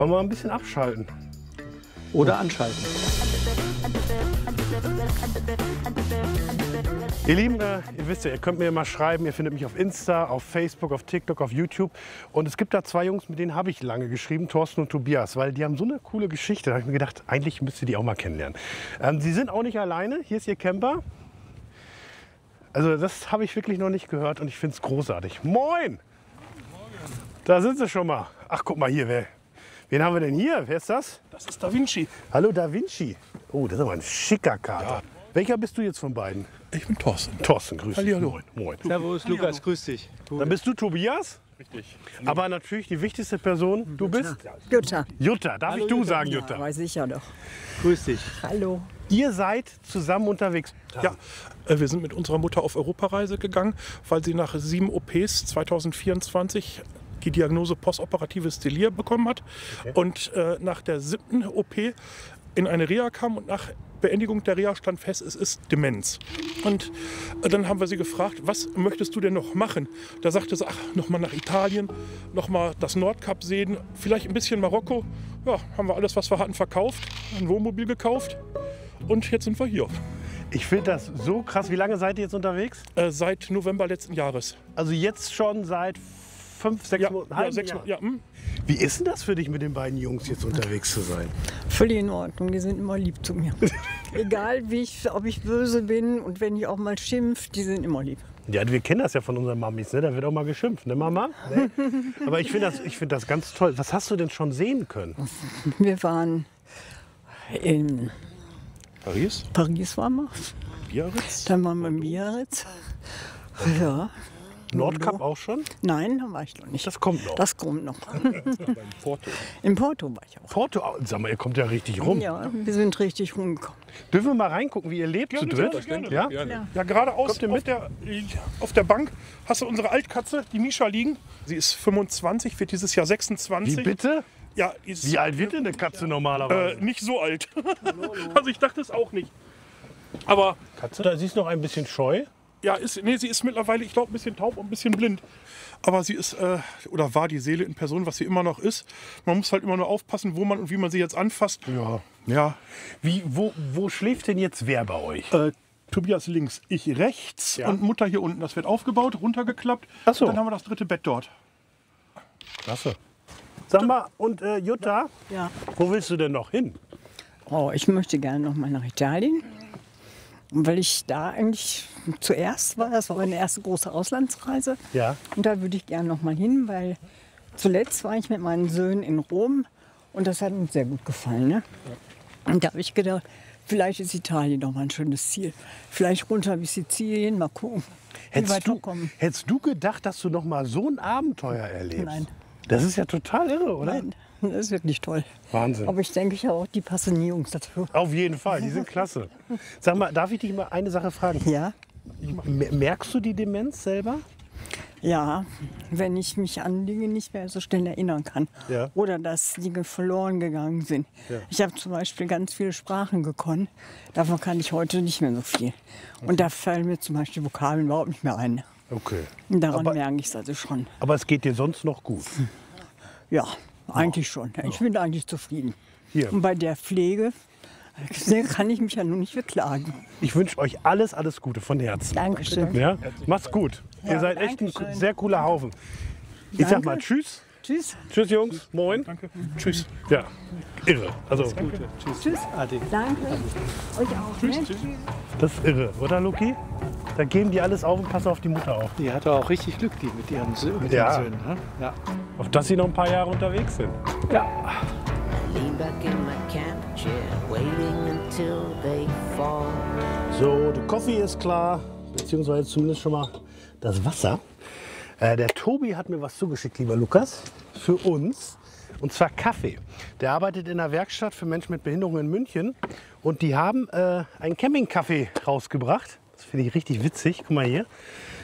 Wollen wir mal ein bisschen abschalten? Oder anschalten. Ihr Lieben, ihr wisst ja, ihr könnt mir mal schreiben, ihr findet mich auf Insta, auf Facebook, auf TikTok, auf YouTube. Und es gibt da zwei Jungs, mit denen habe ich lange geschrieben, Thorsten und Tobias, weil die haben so eine coole Geschichte. Da habe ich mir gedacht, eigentlich müsst ihr die auch mal kennenlernen. Sie sind auch nicht alleine, hier ist ihr Camper. Also das habe ich wirklich noch nicht gehört und ich finde es großartig. Moin! Da sind sie schon mal. Ach, guck mal hier, wen haben wir denn hier? Wer ist das? Das ist Da Vinci. Hallo Da Vinci. Oh, das ist aber ein schicker Kater. Ja. Welcher bist du jetzt von beiden? Ich bin Thorsten. Thorsten, grüß dich. Hallihallo. Moin. Moin. Servus, Lukas, grüß dich. Dann bist du Tobias? Richtig. Aber natürlich die wichtigste Person, du bist? Jutta. Jutta. Darf ich du sagen, Jutta? Ja, weiß ich ja doch. Grüß dich. Hallo. Ihr seid zusammen unterwegs. Ja, wir sind mit unserer Mutter auf Europareise gegangen, weil sie nach 7 OPs 2024 die Diagnose postoperatives Delir bekommen hat. Okay. Und nach der 7. OP in eine Reha kam und nach Beendigung der Reha stand fest, es ist Demenz. Und dann haben wir sie gefragt, was möchtest du denn noch machen? Da sagte sie, ach, nochmal nach Italien, nochmal das Nordkap sehen, vielleicht ein bisschen Marokko. Ja, haben wir alles, was wir hatten, verkauft, ein Wohnmobil gekauft und jetzt sind wir hier. Ich finde das so krass. Wie lange seid ihr jetzt unterwegs? Seit November letzten Jahres. Also jetzt schon seit 5, 6 Monaten? Ja, 6 Monate. Ja, Wie ist denn das für dich, mit den beiden Jungs jetzt unterwegs zu sein? Völlig in Ordnung, die sind immer lieb zu mir. Egal, ob ich böse bin und wenn ich auch mal schimpf, die sind immer lieb. Ja, wir kennen das ja von unseren Mamis, ne? Da wird auch mal geschimpft, ne Mama? Ne? Aber ich finde das ganz toll. Was hast du denn schon sehen können? Wir waren in Paris? Paris waren wir. Biarritz? Dann waren wir in Biarritz. Ja. Nordkap auch schon? Nein, da war ich noch nicht. Das kommt noch. Das kommt noch. In Porto. In Porto war ich auch. Porto, sag mal, ihr kommt ja richtig rum. Ja, wir sind richtig rumgekommen. Dürfen wir mal reingucken, wie ihr lebt zu dritt? Gerne. Ja? Ja, geradeaus auf der Bank hast du unsere Altkatze, die Misha, liegen. Sie ist 25, wird dieses Jahr 26. Wie bitte? Ja, Wie alt wird denn eine Katze normalerweise? nicht so alt. Also ich dachte es auch nicht. Aber Katze? Da, sie ist noch ein bisschen scheu. ja, sie ist mittlerweile, ich glaube, ein bisschen taub und ein bisschen blind. Aber sie ist, oder war die Seele in Person, was sie immer noch ist. Man muss halt immer nur aufpassen, wo man und wie man sie jetzt anfasst. Ja. Ja. Wo schläft denn jetzt wer bei euch? Tobias links, ich rechts Ja. und Mutter hier unten. Das wird aufgebaut, runtergeklappt. Ach so. Und dann haben wir das 3. Bett dort. Klasse. Sag mal, und Jutta, Ja. wo willst du denn noch hin? Oh, ich möchte gerne noch mal nach Italien. Weil ich da eigentlich zuerst war, das war meine erste große Auslandsreise. Ja. Und da würde ich gerne noch mal hin, weil zuletzt war ich mit meinen Söhnen in Rom und das hat uns sehr gut gefallen. Ne? Und da habe ich gedacht, vielleicht ist Italien noch mal ein schönes Ziel. Vielleicht runter bis Sizilien, mal gucken, wie weit wir kommen. Hättest du gedacht, dass du noch mal so ein Abenteuer erlebst? Nein. Das ist ja total irre, oder? Nein, das ist wirklich toll. Wahnsinn. Aber ich denke ja auch, die passen die Jungs dazu. Auf jeden Fall, die sind klasse. Sag mal, darf ich dich mal eine Sache fragen? Ja, Merkst du die Demenz selber? ja, wenn ich mich an Dinge nicht mehr so schnell erinnern kann. Ja. Oder dass Dinge verloren gegangen sind. Ja. Ich habe zum Beispiel ganz viele Sprachen gekonnt. Davon kann ich heute nicht mehr so viel. Und da fallen mir zum Beispiel Vokabeln überhaupt nicht mehr ein. Okay. Und daran Aber- merke ich es also schon. Aber es geht dir sonst noch gut. Ja, eigentlich schon. Ich bin eigentlich zufrieden. Hier. Und bei der Pflege kann ich mich ja nun nicht beklagen. Ich wünsche euch alles, alles Gute von Herzen. Dankeschön. Ja? Macht's gut. Ihr seid echt ein Dankeschön. sehr cooler Haufen. Ich sag Danke. mal Tschüss. Tschüss. Tschüss, Jungs. Moin. Danke. Tschüss. Ja, irre. Also, Tschüss. Adi. Danke. Euch auch. Ne? das ist irre, oder, Luki? Da geben die alles auf und passen auf die Mutter auf. Die hatte auch richtig Glück, die mit ihren Ja. Söhnen. Ne? Ja. Auf dass sie noch ein paar Jahre unterwegs sind. Lean back in my camp chair, waiting until they fall. So, der Kaffee ist klar, beziehungsweise zumindest schon mal das Wasser. Der Tobi hat mir was zugeschickt, lieber Lukas, für uns. Und zwar Kaffee. Der arbeitet in einer Werkstatt für Menschen mit Behinderung in München. Und die haben einen Campingkaffee rausgebracht. Das finde ich richtig witzig. Guck mal hier.